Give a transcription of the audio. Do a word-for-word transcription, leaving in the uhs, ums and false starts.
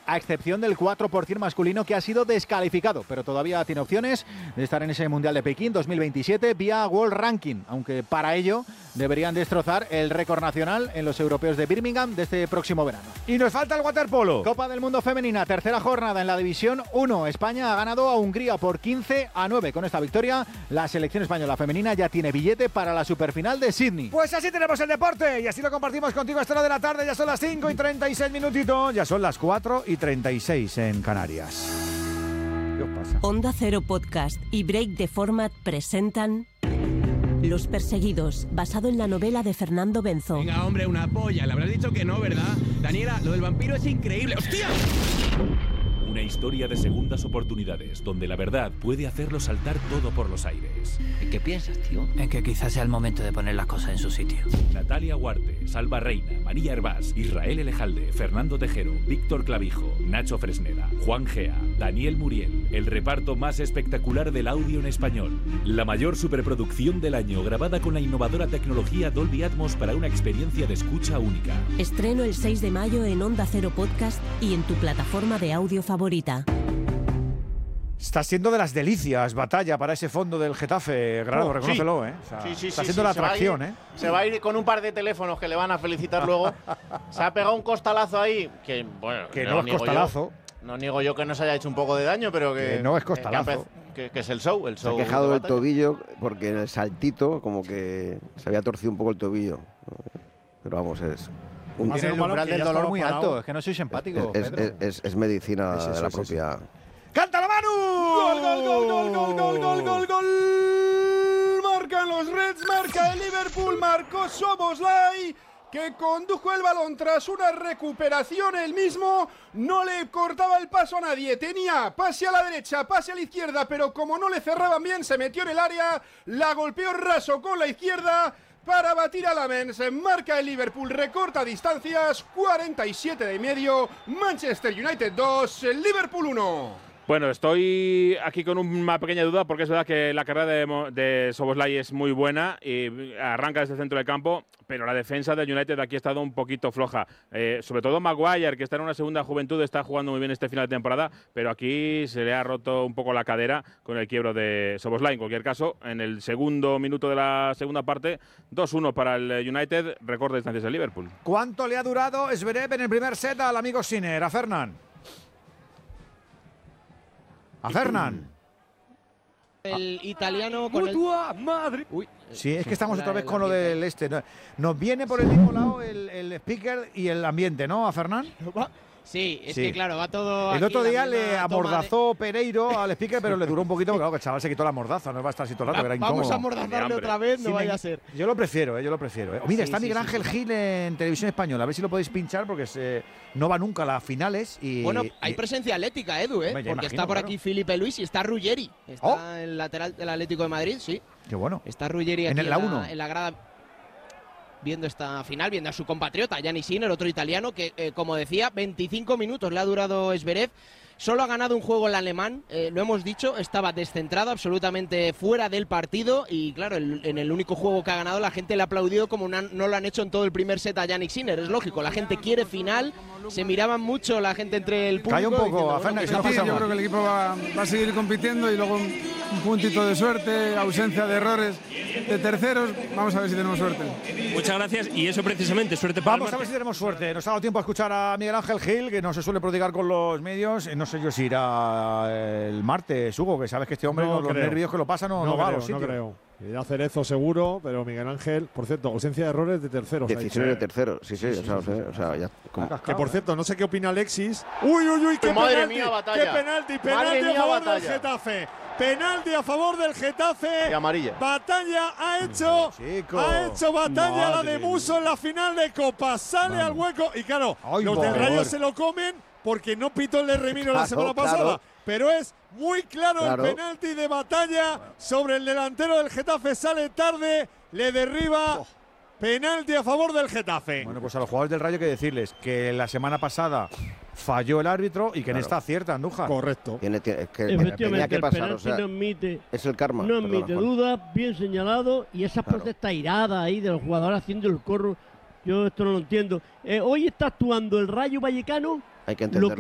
a excepción del cuatro por ciento masculino que ha sido descalificado, pero todavía tiene opciones de estar en ese Mundial de Pekín dos mil veintisiete vía World Ranking, aunque para ello deberían destrozar el récord nacional en los europeos de Birmingham de este próximo verano. Y nos falta el waterpolo. Copa del Mundo Femenina, tercera jornada en la División uno. España ha ganado a Hungría por quince a nueve. Con esta victoria, la selección española femenina ya tiene billete para la superfinal de Sydney. Pues así tenemos el deporte y así lo compartimos contigo a esta hora de la tarde. Ya son las cinco y treinta y seis minutitos, ya son las cuatro y treinta y seis en Canarias. ¿Qué os pasa? Onda Cero Podcast y Break the Format presentan Los Perseguidos, basado en la novela de Fernando Benzo. Venga, hombre, una polla. Le habrás dicho que no, ¿verdad? Daniela, lo del vampiro es increíble. ¡Hostia! Una historia de segundas oportunidades, donde la verdad puede hacerlo saltar todo por los aires. ¿En qué piensas, tío? En que quizás sea el momento de poner las cosas en su sitio. Natalia Huarte, Salva Reina, María Hervás, Israel Elejalde, Fernando Tejero, Víctor Clavijo, Nacho Fresneda, Juan Gea, Daniel Muriel. El reparto más espectacular del audio en español. La mayor superproducción del año, grabada con la innovadora tecnología Dolby Atmos para una experiencia de escucha única. Estreno el seis de mayo en Onda Cero Podcast y en tu plataforma de audio favorita. Está siendo de las delicias, Batalla, para ese fondo del Getafe, Grado, oh, reconócelo, sí. ¿eh? O sea, sí, sí, está sí, siendo sí, la atracción, se ir, ¿eh? Se va a ir con un par de teléfonos que le van a felicitar luego. Se ha pegado un costalazo ahí, que bueno, que no, no es costalazo. Yo, no niego yo que nos haya hecho un poco de daño, pero que, que no es costalazo. Que, que, que es el show, el show. Se ha quejado del tobillo porque en el saltito como que se había torcido un poco el tobillo. Pero vamos, es... Un tiene el umbral del dolor muy parado. alto, es que no soy simpático. Es, es, es, es medicina es eso, de la propia. Eso. ¡Canta la Manu! ¡Gol, gol, gol, gol, gol, gol, gol, gol, gol! Marcan los Reds, marca el Liverpool, marcó Szoboszlai, que condujo el balón tras una recuperación él mismo, no le cortaba el paso a nadie, tenía pase a la derecha, pase a la izquierda, pero como no le cerraban bien, se metió en el área, la golpeó raso con la izquierda, para batir a la Mens, marca el Liverpool, recorta distancias, cuarenta y siete de medio, Manchester United dos, Liverpool uno. Bueno, estoy aquí con una pequeña duda porque es verdad que la carrera de, de Szoboszlai es muy buena y arranca desde el centro del campo, pero la defensa del United aquí ha estado un poquito floja. Eh, sobre todo Maguire, que está en una segunda juventud, está jugando muy bien este final de temporada, pero aquí se le ha roto un poco la cadera con el quiebro de Szoboszlai. En cualquier caso, en el segundo minuto de la segunda parte, dos uno para el United, recorta distancias del Liverpool. ¿Cuánto le ha durado Zverev en el primer set al amigo Sinner? A Fernán. A Fernán. El italiano con el... Madrid. Uy, sí, es que estamos otra vez con lo del este. Nos viene por el mismo lado el, el speaker y el ambiente, ¿no? A Fernán. Sí, es sí. que claro, va todo. El otro día le amordazó de... Pereiro al speaker, pero le duró un poquito, porque claro, que el chaval se quitó la mordaza, no va a estar así todo el rato, va, era incómodo. Vamos a amordazarle otra vez, no sí, vaya me, a ser. Yo lo prefiero, eh, yo lo prefiero. Eh. Mira, sí, está sí, Miguel sí, Ángel sí. Gil en Televisión Española, a ver si lo podéis pinchar, porque se, no va nunca a las finales. Y, bueno, hay presencia atlética, Edu, ¿eh? Porque imagino, está por claro. aquí Felipe Luis y está Ruggeri. Está oh. el lateral del Atlético de Madrid, sí. Qué bueno. Está Ruggeri aquí en, el, en, la, la, en la grada, viendo esta final, viendo a su compatriota Yannick Sinner, otro italiano que, eh, como decía, veinticinco minutos le ha durado Zverev. Solo ha ganado un juego el alemán, eh, lo hemos dicho, estaba descentrado, absolutamente fuera del partido y claro, el, en el único juego que ha ganado la gente le ha aplaudido como una, no lo han hecho en todo el primer set a Yannick Sinner, es lógico, la gente quiere final, se miraban mucho la gente entre el público. Calla un poco, a Fernández, bueno, pues, sí, yo creo que el equipo va, va a seguir compitiendo y luego un, un puntito de suerte, ausencia de errores de terceros, vamos a ver si tenemos suerte. Muchas gracias y eso precisamente, suerte para Vamos a ver si tenemos suerte, nos ha dado tiempo a escuchar a Miguel Ángel Gil, que no se suele prodigar con los medios, no sé yo si irá el martes, Hugo, que sabes que este hombre, no los creo. nervios que lo pasa, no, no, no va a los sitios. No creo. Irá Cerezo seguro, pero Miguel Ángel, por cierto, ausencia de errores de terceros. Decisiones de terceros, sí, sí, sí, sí, o sea, sí, sí. O sea, ya. Como... Que por cierto, no sé qué opina Alexis. Uy, uy, uy, qué madre penalti, mía, Batalla. qué penalti, penalti a favor batalla. del Getafe. Penalti a favor del Getafe. Y amarilla. Batalla ha hecho, Chico. ha hecho batalla Madre. la de Muso en la final de Copa. Sale Vamos. al hueco y claro, Ay, los del Rayo se lo comen porque no pitó el de Remiro claro, la semana pasada. Claro. Pero es muy claro, claro el penalti de Batalla sobre el delantero del Getafe. Sale tarde, le derriba. Oh. Penalti a favor del Getafe. Bueno, pues a los jugadores del Rayo hay que decirles que la semana pasada falló el árbitro y que claro. en esta acierta, Andújar. Correcto. Tiene, tiene, es que Efectivamente, que el pasar, penalti o sea, no admite, es el karma. No admite perdona, dudas, bien señalado, y esa claro. protesta irada ahí del jugador haciendo el corro, yo esto no lo entiendo. Eh, hoy está actuando el Rayo Vallecano hay que lo que